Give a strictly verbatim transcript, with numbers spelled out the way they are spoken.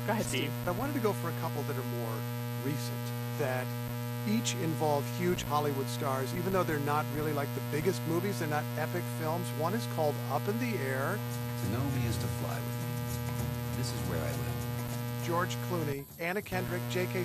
Go ahead, Steve. I wanted to go for a couple that are more recent, that each involve huge Hollywood stars, even though they're not really like the biggest movies, they're not epic films. One is called Up in the Air. To know me is to fly with me. This is where I live. George Clooney, Anna Kendrick, J K